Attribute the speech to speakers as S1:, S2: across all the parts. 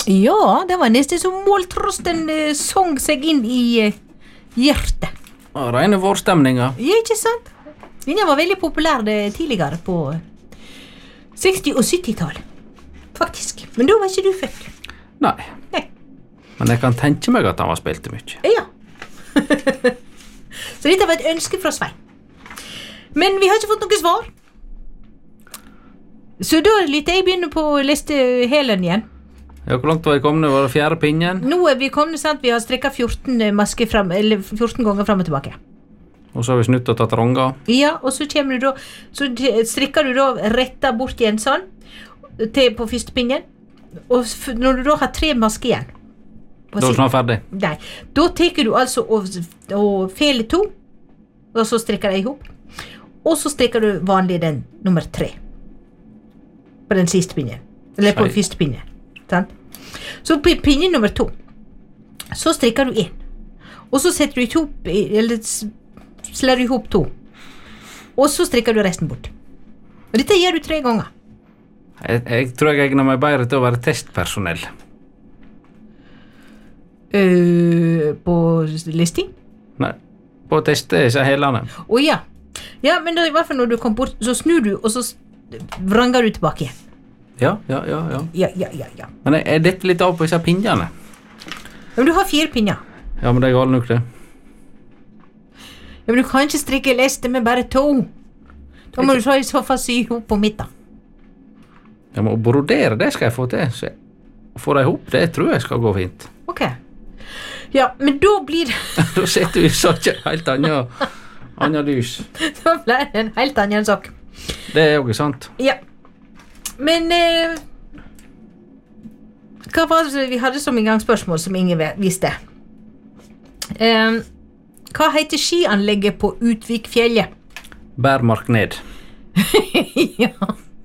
S1: Ja, det var nesten som måltrosten sång seg inn i hjertet.
S2: Rene vårstemninger.
S1: Ja, ikke sant? Denne var veldig populær tidligere på 60- og 70-tall. Faktisk. Men da var ikke du født.
S2: Nei.
S1: Nei.
S2: Men jeg kan tenke meg at han var spilt mye.
S1: Ja. Så dette var et ønske fra Svein. Men vi har ikke fått noe svar. Så da lytter jeg begynne på liste helen igjen.
S2: Ja, hvor langt var jeg kommet? Var det 4. pinnen?
S1: Nå er vi kommet, sant? Vi har strekket 14 masker frem, eller 14 ganger frem og tilbake.
S2: Og så har vi snutt og tatt ronga.
S1: Ja, og så kommer du da, så strikker du da retta bort igjen sånn, til på første pinnen. Og når du da har 3 masker igjen.
S2: Da er du snart ferdig.
S1: Nei, da teker du altså og feler 2, og så strikker jeg ihop. Og så strikker du vanlig den nummer 3. På den siste pinnen. Eller på den første pinnen. Sant? Så på pinne nummer 2 så strikker du 1 og så setter du ihop eller slår du ihop 2 og så strikker du resten bort og dette gjør du 3 ganger.
S2: Jeg tror jeg egner meg bedre til å være testpersonell.
S1: På listing?
S2: Nei, på å teste disse helene.
S1: Ja, men da, i hvert fall når du kom bort så snur du og så vranger du tilbake igjen.
S2: Ja.
S1: Ja.
S2: Men jeg detter litt av på disse pinnene.
S1: Men du har 4 pinner.
S2: Ja, men det er galt nok det.
S1: Ja, men du kan ikke strikke leste med bare 2. Da må du så i så fall sy ihop på midten.
S2: Jeg må brodere, det skal jeg få til. Så få det ihop, det tror jeg skal gå fint.
S1: Ok. Ja, men da blir det...
S2: Da setter vi så ikke helt annet lys.
S1: Da blir det en helt annen sak.
S2: Det er jo ikke sant.
S1: Ja. Men hva var det vi hadde som inngangsspørsmål som ingen visste? Hva heter skianlegget på Utvikfjellet?
S2: Bærmark ned.
S1: Ja.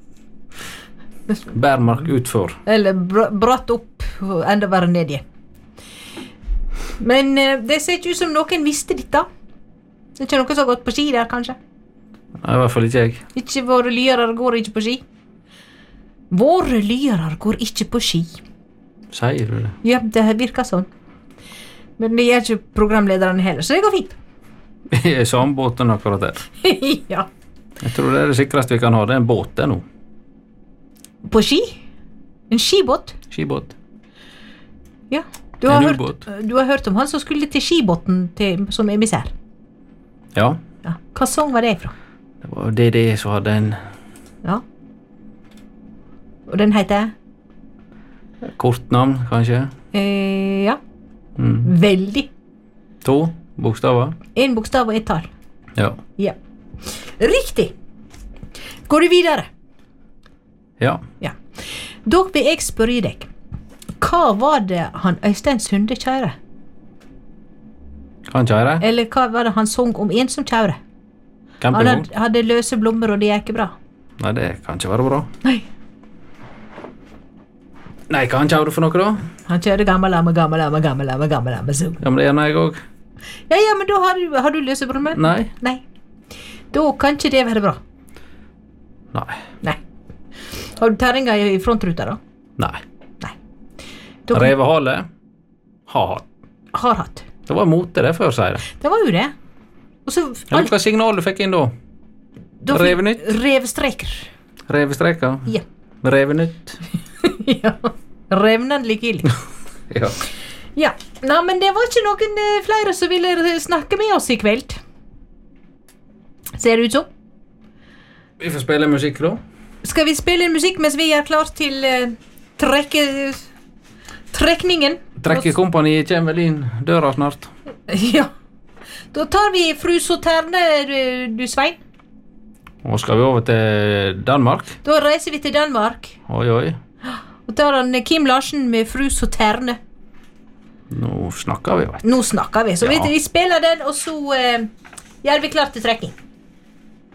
S2: Bærmark utfor.
S1: Eller bratt opp og enda bare ned igjen. Men det ser ikke ut som noen visste dette. Det er ikke noen som har gått på ski der, kanskje?
S2: Nei, i hvert fall ikke jeg.
S1: Ikke våre lyere går ikke på ski. Våre lyere går ikke på ski.
S2: Sier du det?
S1: Ja, det virker sånn. Men det gjør ikke programlederne heller, så det går fint.
S2: Vi er i samme båten akkurat der.
S1: Ja.
S2: Jeg tror det er det sikreste vi kan ha. Det er en båt der nå.
S1: På ski? En skibåt?
S2: Skibåt.
S1: Ja. Du har hørt om han som skulle til skibåten som emissær.
S2: Ja.
S1: Hva sang var det fra?
S2: Det var DD som hadde en...
S1: Ja. Og den heter?
S2: Kortnavn, kanskje?
S1: Ja. Veldig.
S2: 2 bokstaver?
S1: 1 bokstav og 1 tall.
S2: Ja.
S1: Ja. Riktig. Går du videre?
S2: Ja.
S1: Da vil jeg spørre deg. Hva var det han Øystein Sunde kjører?
S2: Kan kjøre?
S1: Eller hva var det han sang om en som kjører? Han hadde løse blommer, og det gikk bra.
S2: Nei, det kan ikke være bra.
S1: Nei,
S2: hva han kjører for noe da?
S1: han kjører gammel amme så.
S2: Ja, men det gjør jeg også.
S1: Ja, men da har du løse blommer?
S2: Nei.
S1: Da kan ikke det være bra.
S2: Nei.
S1: Har du terringer i frontruta da?
S2: Nei.
S1: Revehale?
S2: Har
S1: hatt.
S2: Det var mote det før, sier det.
S1: Det var jo det. Og så...
S2: Hva signal du fikk inn da? Revenytt?
S1: Revestreker.
S2: Revestreker?
S1: Ja.
S2: Revenytt?
S1: Ja. Revnende likelig.
S2: Ja.
S1: Ja. Nei, men det var ikke noen flere som ville snakke med oss i kveld. Ser det ut som?
S2: Vi får spille musikk da.
S1: Skal vi spille musikk mens vi er klar til trekningen?
S2: Trekkekompaniet kommer vel inn døra snart.
S1: Ja. Da tar vi Fru Sauterne, du Svein.
S2: Og skal vi over til Danmark? Da
S1: reiser vi til Danmark.
S2: Oi.
S1: Og tar han Kim Larsen med Fru Sauterne.
S2: Nå snakker vi, vet du.
S1: Nå snakker vi, så vi spiller den, og så gjør vi klart til trekking.